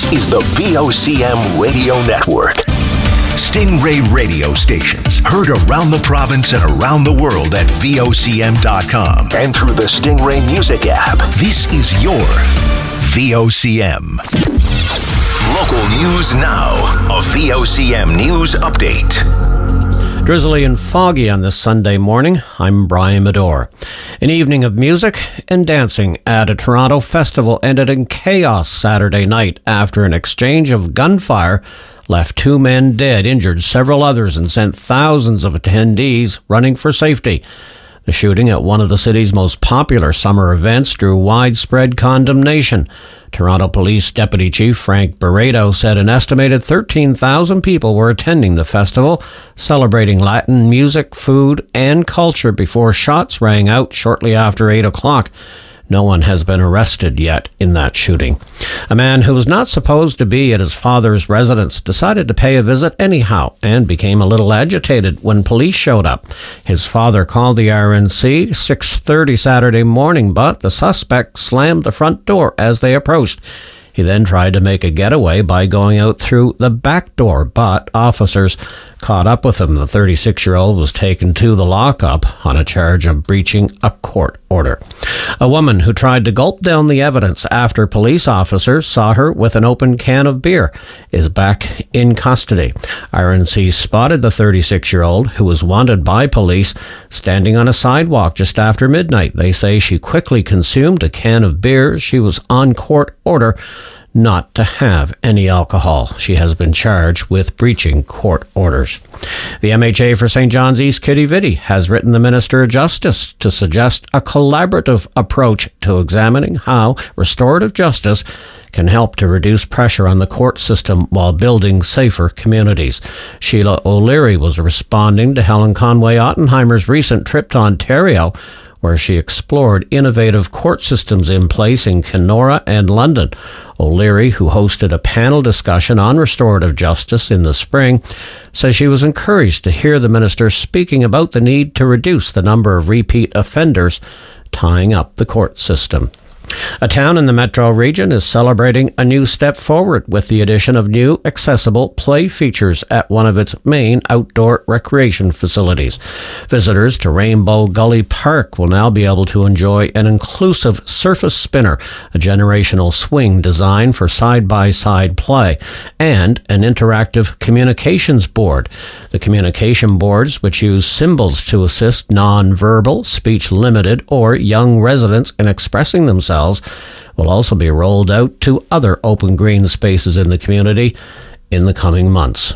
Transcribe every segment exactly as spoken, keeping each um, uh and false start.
This is the V O C M Radio Network. Stingray radio stations heard around the province and around the world at V O C M dot com and through the Stingray Music app. This is your V O C M. Local news now. A V O C M News Update. Drizzly and foggy on this Sunday morning. I'm Brian Medore. An evening of music and dancing at a Toronto festival ended in chaos Saturday night after an exchange of gunfire left two men dead, injured several others, and sent thousands of attendees running for safety. The shooting at one of the city's most popular summer events drew widespread condemnation. Toronto Police Deputy Chief Frank Barreto said an estimated thirteen thousand people were attending the festival, celebrating Latin music, food, and culture before shots rang out shortly after eight o'clock. No one has been arrested yet in that shooting. A man who was not supposed to be at his father's residence decided to pay a visit anyhow and became a little agitated when police showed up. His father called the R N C six thirty Saturday morning, but the suspect slammed the front door as they approached. He then tried to make a getaway by going out through the back door, but officers caught up with him. The thirty-six-year-old was taken to the lockup on a charge of breaching a court order. A woman who tried to gulp down the evidence after police officers saw her with an open can of beer is back in custody. R N C spotted the thirty-six-year-old, who was wanted by police, standing on a sidewalk just after midnight. They say she quickly consumed a can of beer. She was on court order not to have any alcohol. She has been charged with breaching court orders. The M H A for Saint John's East Kitty Vitty has written the Minister of Justice to suggest a collaborative approach to examining how restorative justice can help to reduce pressure on the court system while building safer communities. Sheila O'Leary was responding to Helen Conway Ottenheimer's recent trip to Ontario, where she explored innovative court systems in place in Kenora and London. O'Leary, who hosted a panel discussion on restorative justice in the spring, says she was encouraged to hear the minister speaking about the need to reduce the number of repeat offenders tying up the court system. A town in the metro region is celebrating a new step forward with the addition of new accessible play features at one of its main outdoor recreation facilities. Visitors to Rainbow Gully Park will now be able to enjoy an inclusive surface spinner, a generational swing designed for side-by-side play, and an interactive communications board. The communication boards, which use symbols to assist non-verbal, speech-limited, or young residents in expressing themselves, will also be rolled out to other open green spaces in the community in the coming months.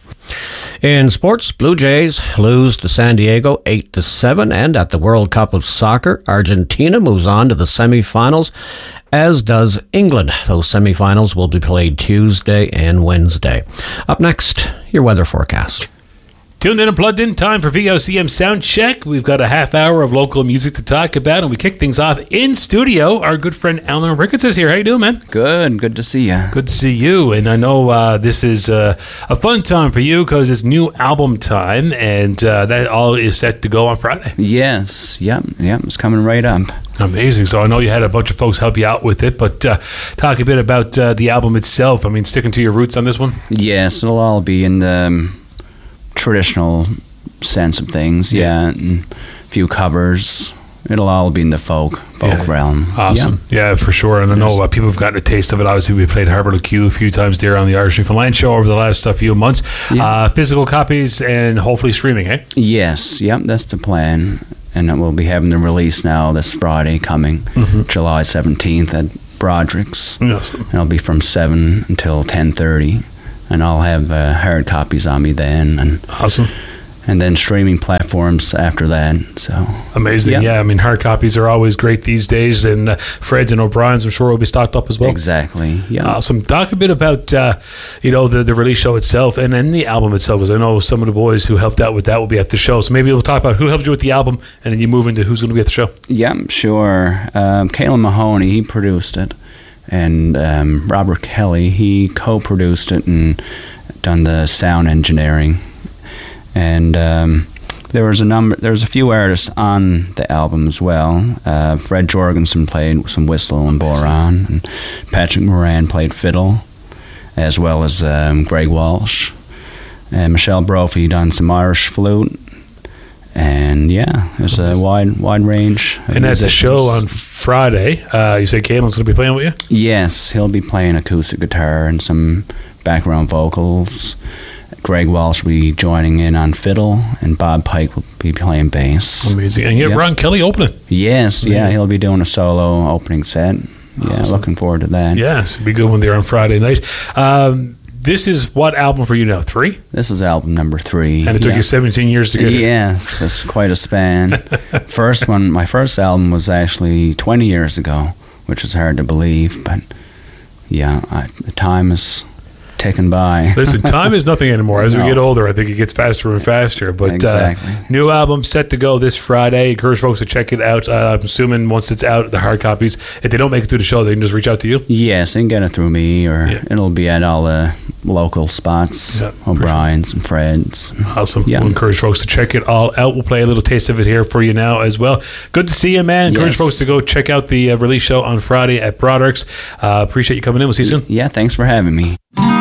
In sports, Blue Jays lose to San Diego eight to seven, and at the World Cup of Soccer, Argentina moves on to the semifinals, as does England. Those semifinals will be played Tuesday and Wednesday. Up next, your weather forecast. Tuned in and plugged in, time for V O C M Sound Check. We've got a half hour of local music to talk about, and we kick things off in studio. Our good friend Alan Ricketts is here. How you doing, man? Good. Good to see you. Good to see you. And I know uh, this is uh, a fun time for you because it's new album time, and uh, that all is set to go on Friday. Yes. Yep. Yep. It's coming right up. Amazing. So I know you had a bunch of folks help you out with it, but uh, talk a bit about uh, the album itself. I mean, sticking to your roots on this one? Yes. It'll all be in the Um, traditional sense of things, yeah, yeah, and a few covers. It'll all be in the folk folk yeah. realm. Awesome. Yeah. yeah, for sure. And I know uh, people have gotten a taste of it. Obviously, we played Harbour Le Q a few times there on the Irish Newfoundland show over the last uh, few months. Yeah. Uh, physical copies and hopefully streaming, eh? Yes, yep, that's the plan. And we'll be having the release now this Friday coming, mm-hmm. July seventeenth at Broderick's. Awesome. And it'll be from seven until ten thirty. And I'll have uh, hard copies on me then. And awesome. And then streaming platforms after that. So amazing. Yeah, yeah I mean, hard copies are always great these days. And uh, Fred's and O'Brien's, I'm sure, will be stocked up as well. Exactly. Yeah. Awesome. Talk a bit about, uh, you know, the, the release show itself and then the album itself, because I know some of the boys who helped out with that will be at the show. So maybe we'll talk about who helped you with the album, and then you move into who's going to be at the show. Yeah, sure. Um, Kayla Mahoney, he produced it. And um, Robert Kelly, he co-produced it and done the sound engineering. And um, there was a number, there was a few artists on the album as well. Uh, Fred Jorgensen played some whistle and bodhrán, and Patrick Moran played fiddle. as well as um, Greg Walsh. And Michelle Brophy done some Irish flute. And yeah, there's a wide wide range. And at the show on Friday, uh, you said Caelan's going to be playing with you? Yes, he'll be playing acoustic guitar and some background vocals. Greg Walsh will be joining in on fiddle, and Bob Pike will be playing bass. Amazing. And you have yep. Ron Kelly opening. Yes, yeah, he'll be doing a solo opening set. Yeah, awesome. Looking forward to that. Yes, it'll be a good one there on Friday night. Um, this is what album for you now? Three? This is album number three. And it took yeah. you seventeen years to get it. Yes, it's quite a span. First one, my first album was actually twenty years ago, which is hard to believe, but yeah, I, the time is ticking by. Listen, time is nothing anymore. As no. we get older, I think it gets faster and faster. But exactly. uh, new album set to go this Friday. Encourage folks to check it out. Uh, I'm assuming once it's out, the hard copies, if they don't make it through the show, they can just reach out to you? Yes, they can get it through me, or yeah. it'll be at all the local spots, yeah, O'Brien's and Fred's. Awesome. Yeah. We'll encourage folks to check it all out. We'll play a little taste of it here for you now as well. Good to see you, man. Encourage yes. folks to go check out the uh, release show on Friday at Broderick's. Uh, appreciate you coming in. We'll see you soon. Yeah, thanks for having me.